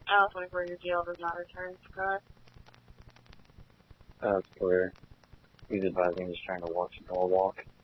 Al 24, your GL does not return, Scott. That's clear. He's advising he's trying to walk some more walk.